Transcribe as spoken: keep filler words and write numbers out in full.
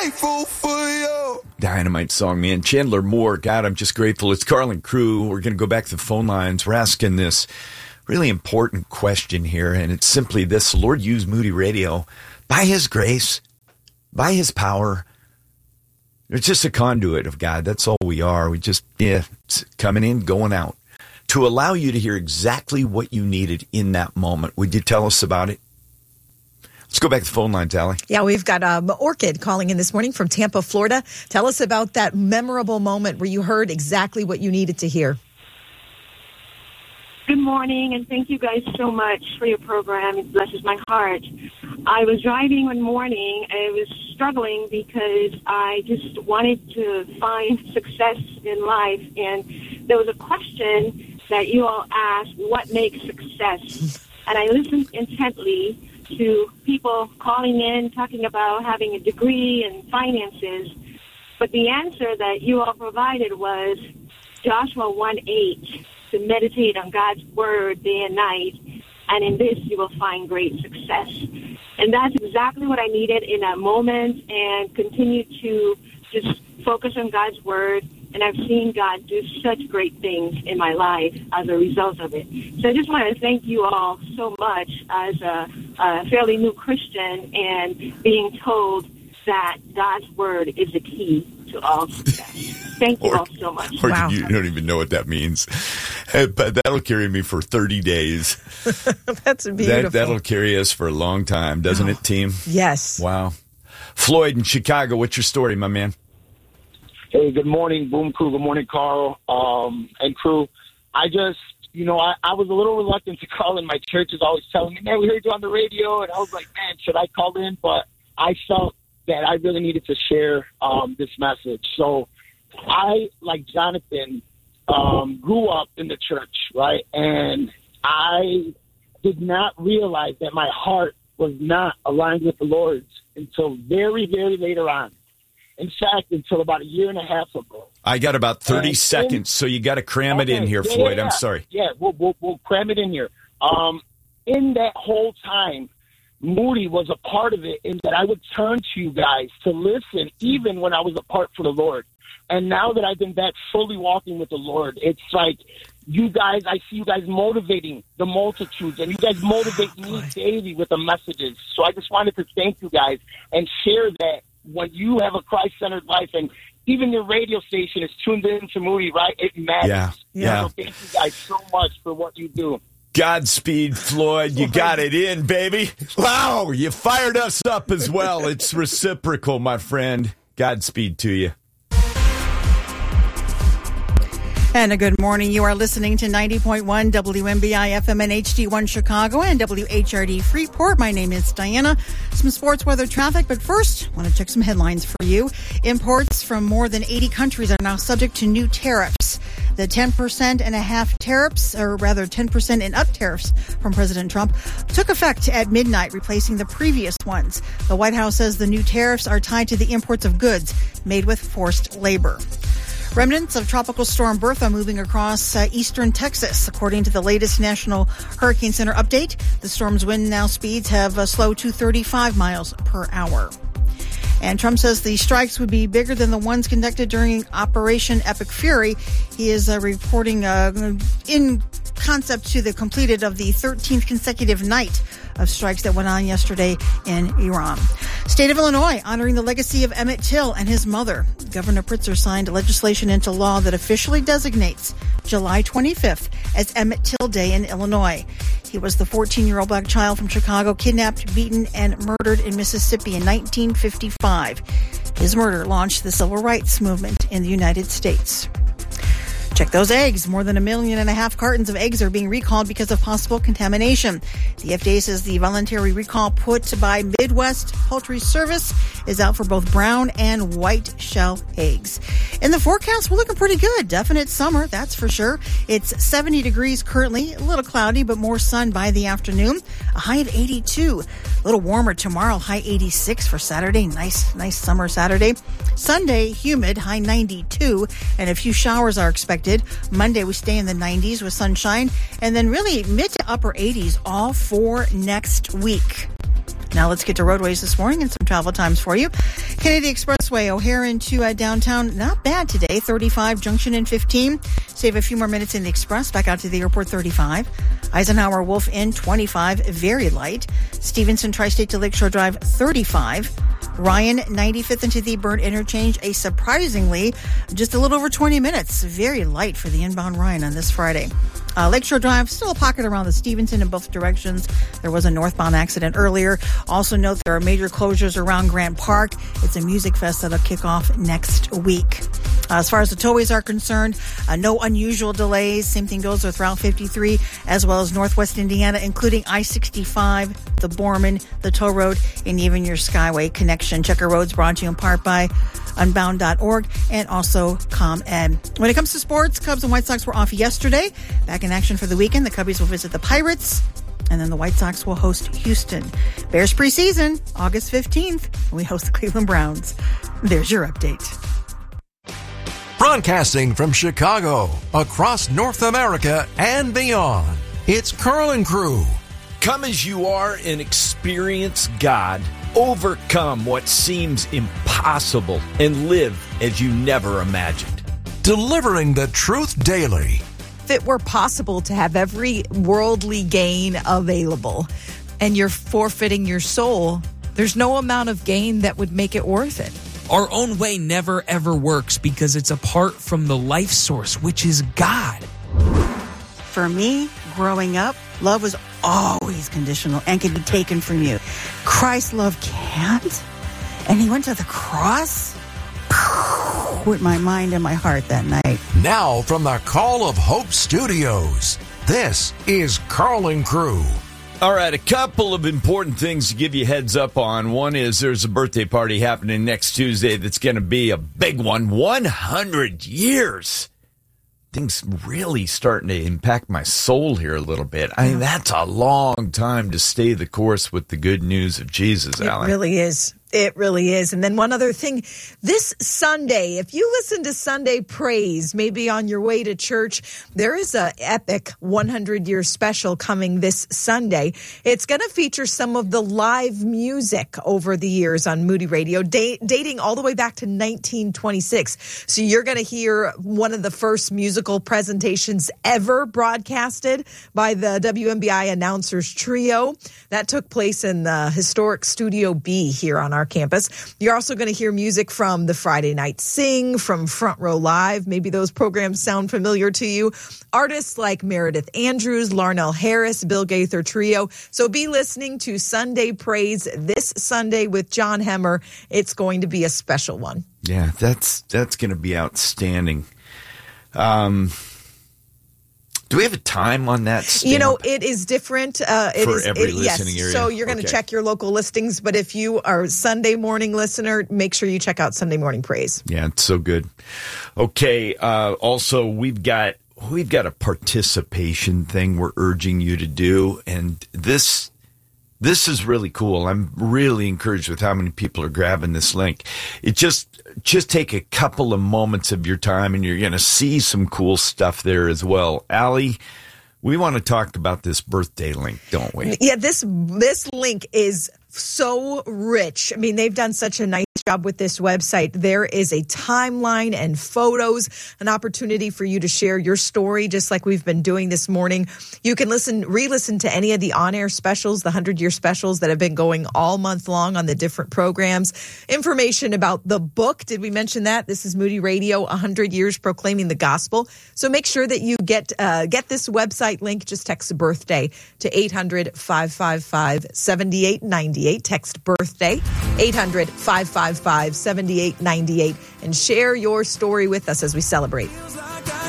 grateful for you. Dynamite song, man. Chandler Moore, God, I'm just grateful. It's Carlin Crew. We're going to go back to the phone lines. We're asking this really important question here, and it's simply this. The Lord used Moody Radio by His grace, by His power. It's just a conduit of God. That's all we are. We just, yeah, coming in, going out. To allow you to hear exactly what you needed in that moment. Would you tell us about it? Let's go back to the phone line, Tally. Yeah, we've got um, Orchid calling in this morning from Tampa, Florida. Tell us about that memorable moment where you heard exactly what you needed to hear. Good morning, and thank you guys so much for your program. It blesses my heart. I was driving one morning. I was struggling because I just wanted to find success in life, and there was a question that you all asked, what makes success? And I listened intently to people calling in, talking about having a degree and finances. But the answer that you all provided was Joshua one eight, to meditate on God's word day and night, and in this you will find great success. And that's exactly what I needed in that moment, and continue to just focus on God's word. And I've seen God do such great things in my life as a result of it. So I just want to thank you all so much as a, a fairly new Christian, and being told that God's word is the key to all success. Thank you or, all so much. Or wow. You don't even know what that means. But that'll carry me for thirty days. That's beautiful. That, that'll carry us for a long time, doesn't oh. it, team? Yes. Wow. Floyd in Chicago, what's your story, my man? Hey, good morning, Boom Crew. Good morning, Carl um, and crew. I just, you know, I, I was a little reluctant to call in. My church is always telling me, man, we heard you on the radio. And I was like, man, should I call in? But I felt that I really needed to share um, this message. So I, like Jonathan, um, grew up in the church, right? And I did not realize that my heart was not aligned with the Lord's until very, very later on. In fact, until about a year and a half ago. I got about thirty and seconds, in, so you got to cram okay, it in here, yeah, Floyd. Yeah, I'm sorry. Yeah, we'll, we'll, we'll cram it in here. Um, in that whole time, Moody was a part of it, in that I would turn to you guys to listen, even when I was apart from the Lord. And now that I've been back fully walking with the Lord, it's like you guys, I see you guys motivating the multitudes, and you guys motivate me daily with the messages. So I just wanted to thank you guys and share that when you have a Christ-centered life, and even your radio station is tuned in to Moody, right? It matters. Yeah, yeah. So thank you guys so much for what you do. Godspeed, Floyd. You got it in, baby. Wow, you fired us up as well. It's reciprocal, my friend. Godspeed to you. And a good morning. You are listening to ninety point one W M B I F M and H D one Chicago and W H R D Freeport. My name is Diana. Some sports weather traffic, but first, I want to check some headlines for you. Imports from more than eighty countries are now subject to new tariffs. The ten percent and a half tariffs, or rather ten percent and up tariffs from President Trump, took effect at midnight, replacing the previous ones. The White House says the new tariffs are tied to the imports of goods made with forced labor. Remnants of Tropical Storm Bertha moving across uh, eastern Texas. According to the latest National Hurricane Center update, the storm's wind now speeds have uh, slowed to thirty-five miles per hour. And Trump says the strikes would be bigger than the ones conducted during Operation Epic Fury. He is uh, reporting uh, in concept to the completed of the thirteenth consecutive night of strikes that went on yesterday in Iran. State of Illinois honoring the legacy of Emmett Till and his mother. Governor Pritzker signed legislation into law that officially designates July twenty-fifth as Emmett Till Day in Illinois. He was the fourteen-year-old black child from Chicago kidnapped, beaten, and murdered in Mississippi in nineteen fifty-five. His murder launched the civil rights movement in the United States. Check those eggs. More than a million and a half cartons of eggs are being recalled because of possible contamination. The F D A says the voluntary recall put by Midwest Poultry Service is out for both brown and white shell eggs. In the forecast, we're looking pretty good. Definite summer, that's for sure. It's seventy degrees currently, a little cloudy, but more sun by the afternoon. A high of eighty-two. A little warmer tomorrow, high eighty-six for Saturday. Nice, nice summer Saturday. Sunday, humid, high ninety-two, and a few showers are expected. Monday, we stay in the nineties with sunshine, and then really mid to upper eighties all for next week. Now let's get to roadways this morning and some travel times for you. Kennedy Expressway, O'Hare into uh, downtown, not bad today. thirty-five, Junction in fifteen. Save a few more minutes in the Express. Back out to the airport, thirty-five. Eisenhower Wolf Inn, twenty-five, very light. Stevenson Tri-State to Lakeshore Drive, thirty-five. Ryan, ninety-fifth into the Burn Interchange, a surprisingly just a little over twenty minutes. Very light for the inbound Ryan on this Friday. Uh, Lakeshore Drive, still a pocket around the Stevenson in both directions. There was a northbound accident earlier. Also note there are major closures around Grant Park. It's a music fest that'll kick off next week. Uh, as far as the tollways are concerned, uh, no unusual delays. Same thing goes with Route fifty-three as well as Northwest Indiana, including I sixty-five, the Borman, the Toll Road, and even your Skyway connection. Checker Roads brought to you in part by unbound dot org and also ComEd. When it comes to sports, Cubs and White Sox were off yesterday. Back in action for the weekend. The Cubbies will visit the Pirates, and then the White Sox will host Houston. Bears preseason, August fifteenth, when we host the Cleveland Browns. There's your update. Broadcasting from Chicago, across North America and beyond, it's Carl and Crew. Come as you are and experience God. Overcome what seems impossible and live as you never imagined. Delivering the truth daily. If it were possible to have every worldly gain available and you're forfeiting your soul, there's no amount of gain that would make it worth it. Our own way never, ever works because it's apart from the life source, which is God. For me, growing up, love was always conditional and could be taken from you. Christ's love can't. And he went to the cross with my mind and my heart that night. Now from the Call of Hope Studios, this is Carl and Crew. All right, a couple of important things to give you heads up on. One is there's a birthday party happening next Tuesday that's going to be a big one. one hundred years. Things really starting to impact my soul here a little bit. I mean, that's a long time to stay the course with the good news of Jesus, It Alan. really is. It really is. And then one other thing, this Sunday, if you listen to Sunday Praise, maybe on your way to church, there is a epic one hundred year special coming this Sunday. It's going to feature some of the live music over the years on Moody Radio, da- dating all the way back to nineteen twenty-six. So you're going to hear one of the first musical presentations ever broadcasted by the W M B I Announcers Trio. That took place in the historic Studio B here on our campus. You're also going to hear music from the Friday Night Sing, from Front Row Live. Maybe those programs sound familiar to you. Artists like Meredith Andrews, Larnell Harris, Bill Gaither Trio. So be listening to Sunday Praise this Sunday with John Hemmer. It's going to be a special one. Yeah, that's that's going to be outstanding. Um, do we have a time on that stamp? You know, it is different. Uh, it For is, every it, listening yes. area? So you're going to Okay. check your local listings. But if you are a Sunday morning listener, make sure you check out Sunday Morning Praise. Yeah, it's so good. Okay, uh, also, we've got we've got a participation thing we're urging you to do, and this this is really cool. I'm really encouraged with how many people are grabbing this link. It just just take a couple of moments of your time, and you're going to see some cool stuff there as well. Allie, we want to talk about this birthday link, don't we? Yeah, this this link is so rich. I mean, they've done such a nice job with this website. There is a timeline and photos, an opportunity for you to share your story, just like we've been doing this morning. You can listen, re-listen to any of the on-air specials, the hundred-year specials that have been going all month long on the different programs. Information about the book. Did we mention that? This is Moody Radio, one hundred years Proclaiming the Gospel. So make sure that you get uh, get this website link. Just text birthday to eight hundred, five five five, seven eight nine eight. Text birthday, eight hundred, five five five, seven eight nine eight, and share your story with us as we celebrate.